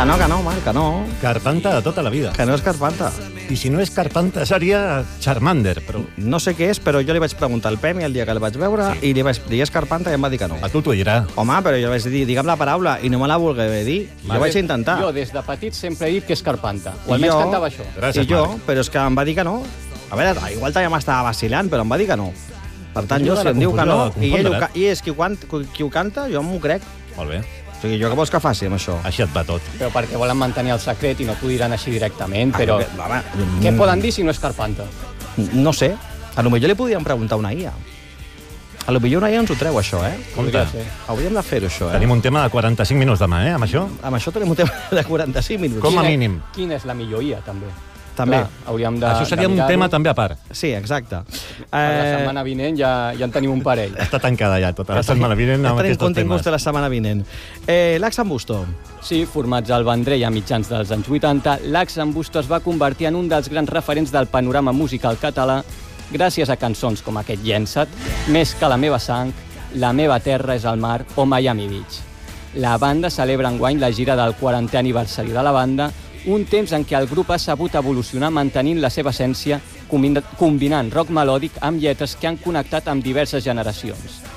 no, Marc, que no. Carpanta de tota la vida. Que no és Carpanta. I si no és Carpanta, seria Charmander, però... No sé què és, però jo li vaig preguntar al Pemi el dia que el vaig veure i li vaig dir, és Carpanta, i em va dir que no. A tu t'ho dirà. Home, però jo vaig dir, digue'm la paraula, i no me la volgué dir. Jo vaig intentar. Jo, des de petit, sempre he dit que és Carpanta. O almenys cantava això. Gràcies, I jo, Marc. però és que em va dir que no. A veure, igual també m'estava vacilant, però em va dir que no. Per tant, jo, si em diu que no, i és qui ho canta, jo m'ho crec. Molt bé. O sigui, jo què vols que faci amb això? Així et va tot. Però perquè volen mantenir el secret i no t'ho diran així directament, però... Home, Què poden dir si no és Carpanta? no sé. A lo millor li podíem preguntar a una IA. A lo millor una IA ens ho treu, això, eh? Podria ser. Hauríem de fer-ho, això, eh? Tenim un tema de 45 minuts demà, amb això? Amb això tenim un tema de 45 minuts. Com a mínim. Quina és la millor IA, també? També. Clar, hauríem de... Això seria un tema també a part. Sí, exacte. Per la setmana vinent ja en tenim un parell. Està tancada ja, tota la setmana vinent amb tenim aquests continguts temes. de la setmana vinent. L'Ax en Busto. Sí, formats al Vendrell a mitjans dels anys 80, l'Ax en Busto es va convertir en un dels grans referents del panorama musical català gràcies a cançons com aquest Llença't, Més que la meva sang, La meva terra és el mar o Miami Beach. La banda celebra enguany la gira del 40è aniversari de la banda, un temps en què el grup ha sabut evolucionar mantenint la seva essència, combinant rock melòdic amb lletres que han connectat amb diverses generacions.